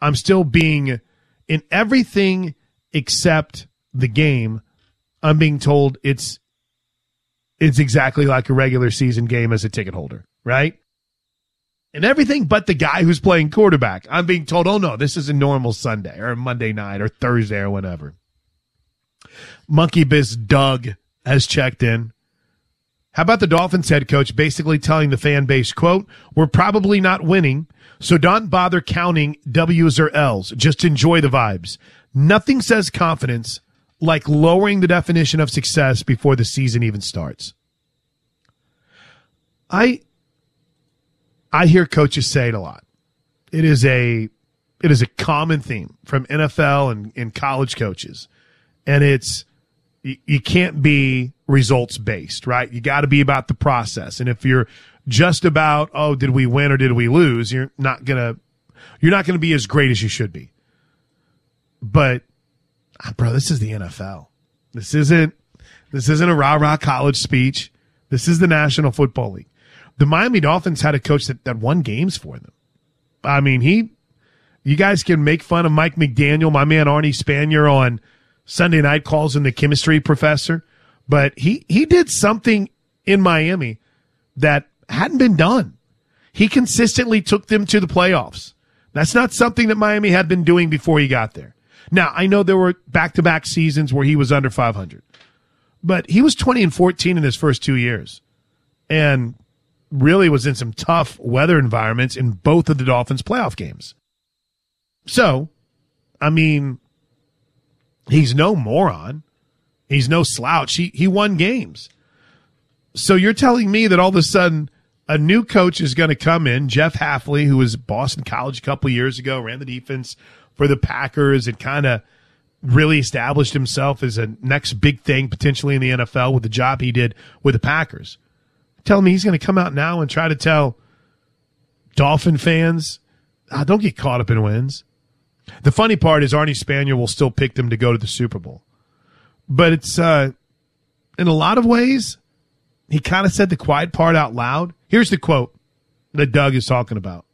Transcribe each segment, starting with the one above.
I'm still being, in everything except the game, I'm being told it's exactly like a regular season game as a ticket holder, right? And everything but the guy who's playing quarterback, I'm being told, oh no, this is a normal Sunday or Monday night or Thursday or whatever. Monkey Biz Doug has checked in. How about the Dolphins head coach basically telling the fan base, quote, we're probably not winning, so don't bother counting W's or L's. Just enjoy the vibes. Nothing says confidence like lowering the definition of success before the season even starts. I hear coaches say it a lot. It is a common theme from NFL and college coaches. And it's, you can't be results based, right? You got to be about the process. And if you're just about, oh, did we win or did we lose? You're not going to be as great as you should be. But bro, this is the NFL. This isn't a rah-rah college speech. This is the National Football League. The Miami Dolphins had a coach that won games for them. I mean, you guys can make fun of Mike McDaniel, my man Arnie Spanier on Sunday night calls him the chemistry professor, but he did something in Miami that hadn't been done. He consistently took them to the playoffs. That's not something that Miami had been doing before he got there. Now, I know there were back-to-back seasons where he was under 500, but he was 20-14 in his first 2 years and really was in some tough weather environments in both of the Dolphins' playoff games. So, I mean, he's no moron. He's no slouch. He won games. So you're telling me that all of a sudden a new coach is going to come in, Jeff Hafley, who was Boston College a couple years ago, ran the defense for the Packers and kind of really established himself as a next big thing potentially in the NFL with the job he did with the Packers. Tell me he's going to come out now and try to tell Dolphin fans, don't get caught up in wins. The funny part is Arnie Spanier will still pick them to go to the Super Bowl. But it's, in a lot of ways, he kind of said the quiet part out loud. Here's the quote that Doug is talking about.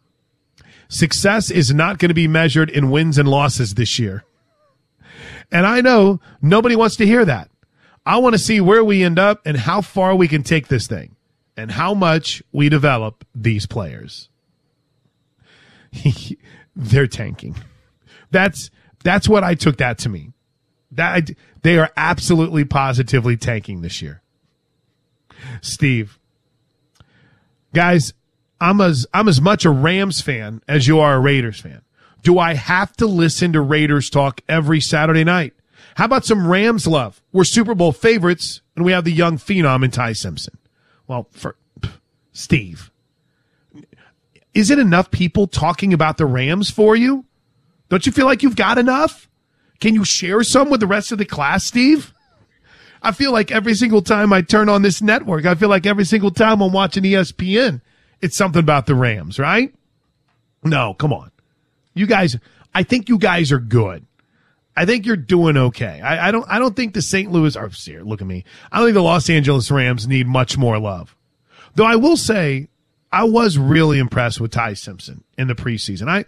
Success is not going to be measured in wins and losses this year. And I know nobody wants to hear that. I want to see where we end up and how far we can take this thing and how much we develop these players. They're tanking. That's what I took that to mean. They are absolutely positively tanking this year. Steve, guys, I'm as much a Rams fan as you are a Raiders fan. Do I have to listen to Raiders talk every Saturday night? How about some Rams love? We're Super Bowl favorites, and we have the young phenom in Ty Simpson. Well, Steve, is it enough people talking about the Rams for you? Don't you feel like you've got enough? Can you share some with the rest of the class, Steve? I feel like every single time I turn on this network, I feel like every single time I'm watching ESPN, it's something about the Rams, right? No, come on. You guys, I think you guys are good. I think you're doing okay. I don't think the St. Louis, or look at me. I don't think the Los Angeles Rams need much more love. Though I will say, I was really impressed with Ty Simpson in the preseason.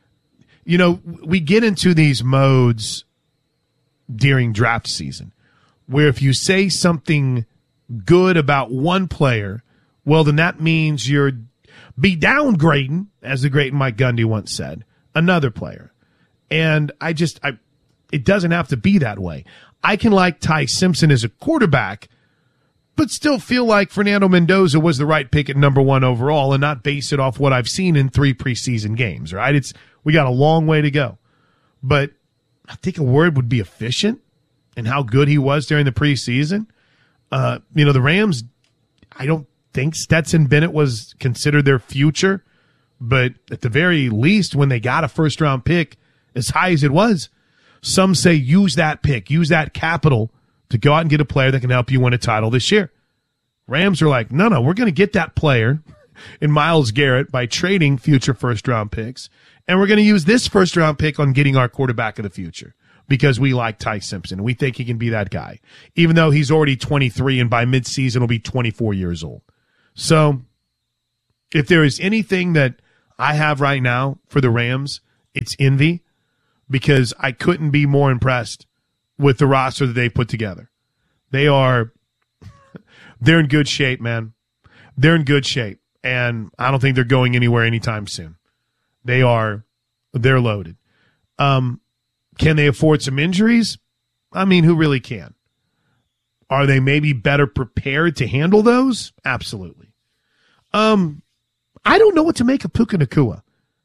We get into these modes during draft season where if you say something good about one player, well, then that means you're be downgrading, as the great Mike Gundy once said, another player. And it doesn't have to be that way. I can like Ty Simpson as a quarterback, but still feel like Fernando Mendoza was the right pick at number 1 overall and not base it off what I've seen in 3 preseason games, right? We got a long way to go. But I think a word would be efficient and how good he was during the preseason. The Rams, I don't think Stetson Bennett was considered their future, but at the very least, when they got a first-round pick, as high as it was, some say use that pick, use that capital to go out and get a player that can help you win a title this year. Rams are like, no, we're going to get that player in Myles Garrett by trading future first-round picks, and we're going to use this first-round pick on getting our quarterback of the future because we like Ty Simpson, and we think he can be that guy, even though he's already 23 and by midseason will be 24 years old. So if there is anything that I have right now for the Rams, it's envy because I couldn't be more impressed with the roster that they put together. They're in good shape, man. They're in good shape, and I don't think they're going anywhere anytime soon. They're loaded. Can they afford some injuries? I mean, who really can? Are they maybe better prepared to handle those? Absolutely. I don't know what to make of Puka Nacua.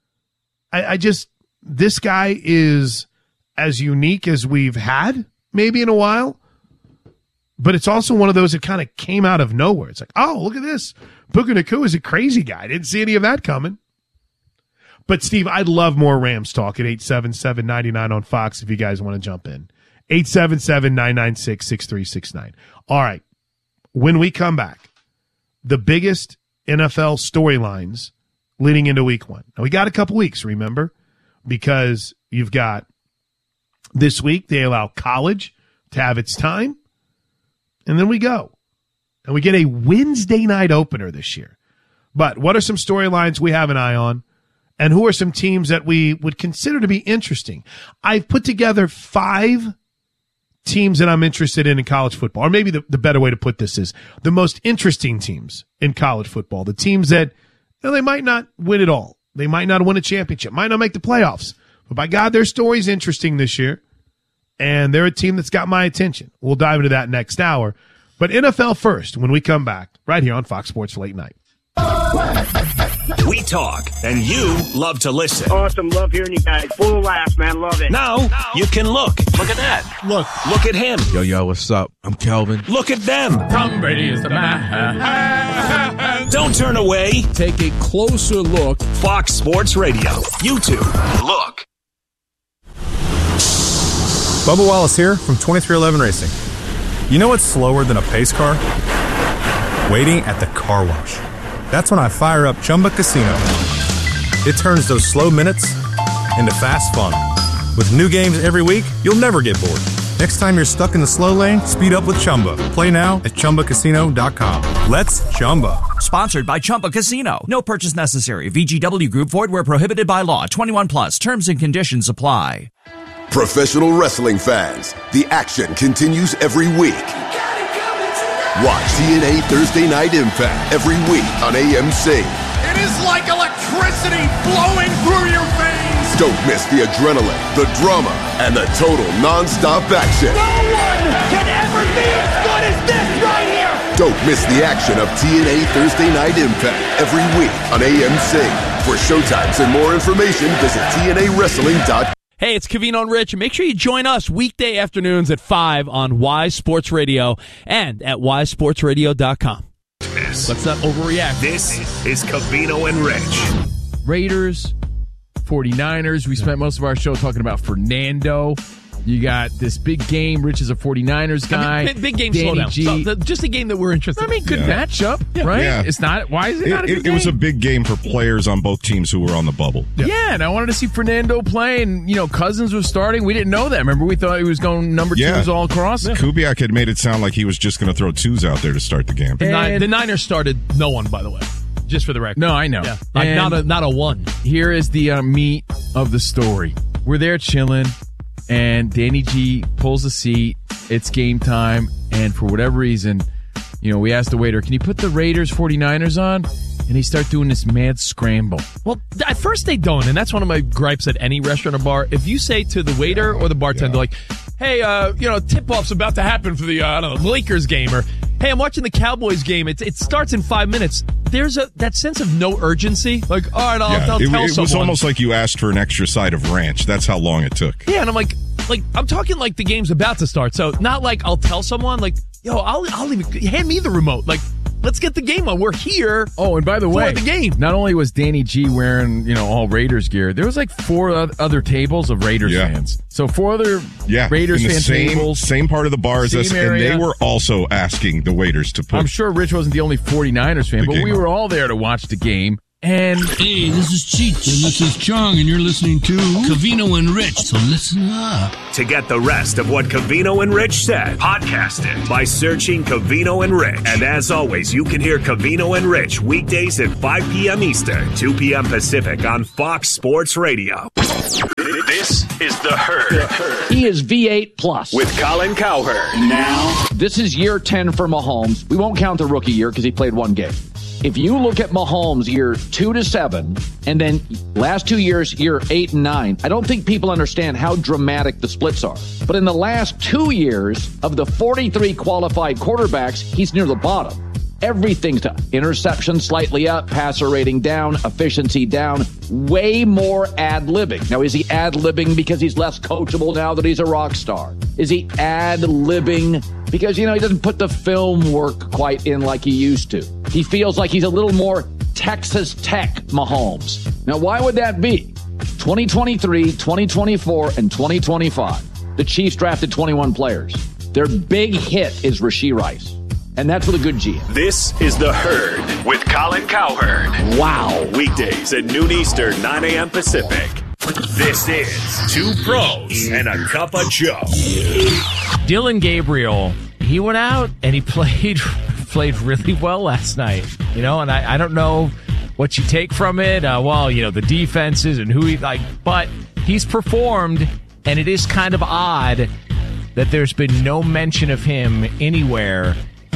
This guy is as unique as we've had maybe in a while, but it's also one of those that kind of came out of nowhere. It's like, oh, look at this. Puka Nacua is a crazy guy. I didn't see any of that coming. But, Steve, I'd love more Rams talk at 877-99 on Fox if you guys want to jump in. 877-996-6369. All right. When we come back, the biggest NFL storylines leading into week one. Now, we got a couple weeks, remember, because you've got this week, they allow college to have its time, and then we go. And we get a Wednesday night opener this year. But what are some storylines we have an eye on? And who are some teams that we would consider to be interesting? I've put together 5 teams that I'm interested in college football. Or maybe the better way to put this is the most interesting teams in college football. The teams that, they might not win it all. They might not win a championship, might not make the playoffs. But by God, their story's interesting this year. And they're a team that's got my attention. We'll dive into that next hour. But NFL first when we come back right here on Fox Sports Late Night. We talk, and you love to listen. Awesome. Love hearing you guys. Full of laughs, man. Love it. Now you can look. Look at that. Look at him. Yo, what's up? I'm Kelvin. Look at them. Tom Brady is the man. Don't turn away. Take a closer look. Fox Sports Radio. YouTube. Look. Bubba Wallace here from 2311 Racing. You know what's slower than a pace car? Waiting at the car wash. That's when I fire up Chumba Casino. It turns those slow minutes into fast fun. With new games every week, you'll never get bored. Next time you're stuck in the slow lane, speed up with Chumba. Play now at ChumbaCasino.com. Let's Chumba. Sponsored by Chumba Casino. No purchase necessary. VGW Group. Void where prohibited by law. 21 plus. Terms and conditions apply. Professional wrestling fans, the action continues every week. Watch TNA Thursday Night Impact every week on AMC. It is like electricity flowing through your veins. Don't miss the adrenaline, the drama, and the total non-stop action. No one can ever be as good as this right here. Don't miss the action of TNA Thursday Night Impact every week on AMC. For showtimes and more information, visit TNAWrestling.com. Hey, it's Covino and Rich. Make sure you join us weekday afternoons at 5 on Wise Sports Radio and at wisesportsradio.com. Let's not overreact. This is Covino and Rich. Raiders, 49ers. We spent most of our show talking about Fernando. You got this big game. Rich is a 49ers guy. Big game Danny slowdown. G. So, just a game that we're interested in. Good matchup, right? Yeah. It's not. Why is it not a good game? It was a big game for players on both teams who were on the bubble. Yeah, and I wanted to see Fernando play, and, Cousins was starting. We didn't know that. Remember, we thought he was going number twos all across. Yeah. Kubiak had made it sound like he was just going to throw twos out there to start the game. The Niners started no one, by the way. Just for the record. No, I know. Yeah. Like not a one. Here is the meat of the story. We're there chilling, and Danny G pulls a seat. It's game time, and for whatever reason, we asked the waiter, can you put the Raiders 49ers on? And they start doing this mad scramble. Well, at first they don't, and that's one of my gripes at any restaurant or bar. If you say to the waiter or the bartender, like, hey, tip-off's about to happen for the, Lakers game, or, hey, I'm watching the Cowboys game. It starts in 5 minutes. There's that sense of no urgency. Like, all right, I'll tell someone. It was almost like you asked for an extra side of ranch. That's how long it took. Yeah, and I'm like, I'm talking like the game's about to start. So not like I'll tell someone, like, yo, I'll even hand me the remote. Like, let's get the game on. We're here. Oh, and by the way, for the game. Not only was Danny G wearing, all Raiders gear, there was like 4 other tables of Raiders fans. So 4 other Raiders in the fan tables. Same part of the bar as us, and they were also asking the waiters to put. I'm sure Rich wasn't the only 49ers fan, but we were all there to watch the game. And hey, this is Cheech, and this is Chong, and you're listening to Covino and Rich, so listen up. To get the rest of what Covino and Rich said, podcast it by searching Covino and Rich. And as always, you can hear Covino and Rich weekdays at 5 p.m. Eastern, 2 p.m. Pacific on Fox Sports Radio. This is The Herd. He is V8 plus with Colin Cowherd. Now, this is year 10 for Mahomes. We won't count the rookie year because he played one game. If you look at Mahomes year 2 to 7, and then last 2 years, year 8 and 9, I don't think people understand how dramatic the splits are. But in the last 2 years, of the 43 qualified quarterbacks, he's near the bottom. Everything's to interception slightly up, passer rating down, efficiency down, way more ad-libbing. Now, is he ad-libbing because he's less coachable now that he's a rock star? Is he ad-libbing because, he doesn't put the film work quite in like he used to? He feels like he's a little more Texas Tech Mahomes. Now, why would that be? 2023, 2024, and 2025. The Chiefs drafted 21 players. Their big hit is Rashee Rice. And that's with a good GM. This is The Herd with Colin Cowherd. Wow. Weekdays at noon Eastern, 9 a.m. Pacific. This is Two Pros and a Cup of Joe. Dylan Gabriel, he went out and he played really well last night. And I don't know what you take from it. The defenses and who he but he's performed, and it is kind of odd that there's been no mention of him anywhere.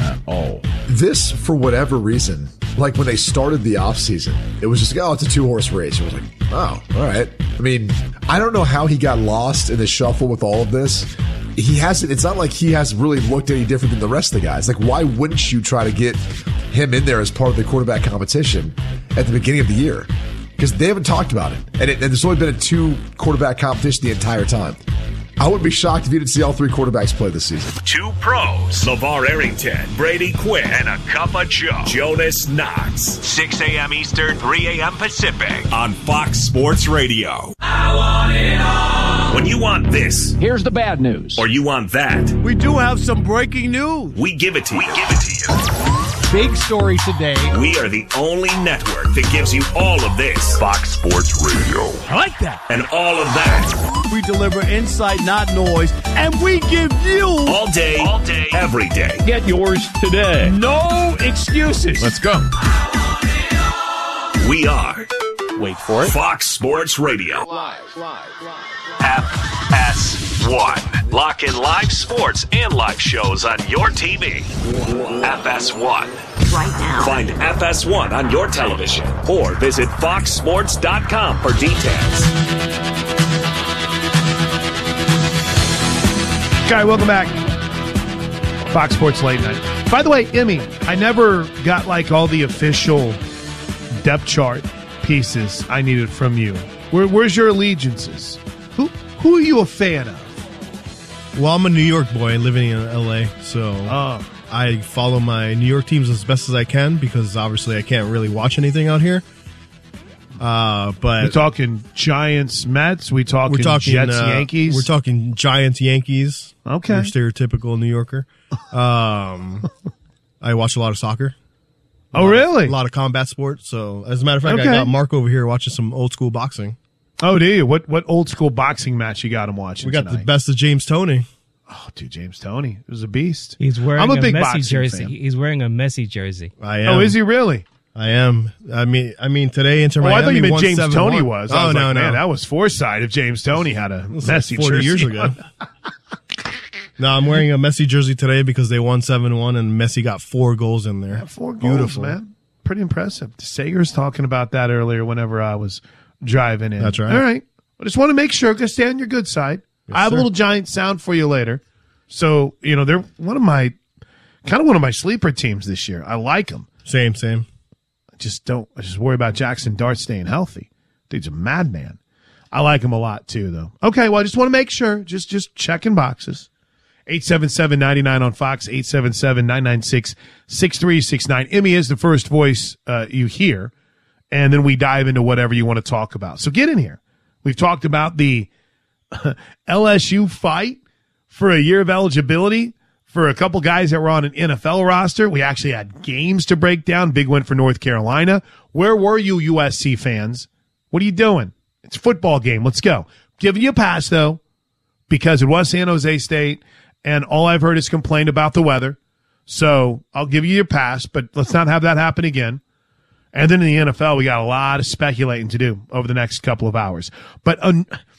This, for whatever reason, like when they started the offseason, it was just it's a 2-horse race. It was like, oh, all right. I mean, I don't know how he got lost in the shuffle with all of this. It's not like he has really looked any different than the rest of the guys. Like, why wouldn't you try to get him in there as part of the quarterback competition at the beginning of the year? Because they haven't talked about it. And there's only been a 2-quarterback competition the entire time. I would be shocked if you didn't see all 3 quarterbacks play this season. Two Pros, LeVar Arrington, Brady Quinn, and a Cup of Joe, Jonas Knox. 6 a.m. Eastern, 3 a.m. Pacific on Fox Sports Radio. I want it all. When you want this, here's the bad news. Or you want that, we do have some breaking news. We give it to you. Big story today. We are the only network that gives you all of this. Fox Sports Radio. I like that. And all of that. We deliver insight, not noise. And we give you all day, every day. Get yours today. No excuses. Let's go. We are. Wait for it. Fox Sports Radio. Live. FS1. Lock in live sports and live shows on your TV. FS1. Right now. Find FS1 on your television or visit foxsports.com for details. Okay, welcome back. Fox Sports Late Night. By the way, Emmy, I never got all the official depth chart pieces I needed from you. Where's your allegiances? Who are you a fan of? Well, I'm a New York boy living in L.A., so I follow my New York teams as best as I can because obviously I can't really watch anything out here. But we're talking Giants, Mets. We're talking Jets, Yankees. We're talking Giants, Yankees. Okay, you're stereotypical New Yorker. I watch a lot of soccer. Really? A lot of combat sports. So, as a matter of fact, I got Mark over here watching some old school boxing. Oh, do you? What old school boxing match you got him watching? We got tonight? the best of James Toney. Oh, dude, James Toney was a beast. He's wearing I'm a big Messi jersey. fan. He's wearing a Messi jersey. I am. Oh, is he really? I am. I mean, today Inter Miami. I thought you meant James 7-1. Toney was. I was no. Man, that was foresight if James Toney had a Messi 40 jersey. years ago. No, I'm wearing a Messi jersey today because they won 7-1 and Messi got 4 goals in there. 4 goals, beautiful, man. Pretty impressive. Sager's talking about that earlier whenever I was driving in. That's right. All right. I just want to make sure, stay on your good side. Yes, I have sir. a little Giant sound for you later. So, they're one of my sleeper teams this year. I like them. Same. I just worry about Jackson Dart staying healthy. Dude's a madman. I like him a lot too, though. Okay, well, I just want to make sure. Just checking boxes. 877-99 on Fox, 877-996-6369. Emmy is the first voice you hear, and then we dive into whatever you want to talk about. So get in here. We've talked about the LSU fight for a year of eligibility For a couple guys that were on an NFL roster, we actually had games to break down. Big win for North Carolina. Where were you, USC fans? What are you doing? It's a football game. Let's go. Giving you a pass, though, because it was San Jose State, and all I've heard is complain about the weather. So I'll give you your pass, but let's not have that happen again. And then in the NFL, we got a lot of speculating to do over the next couple of hours. But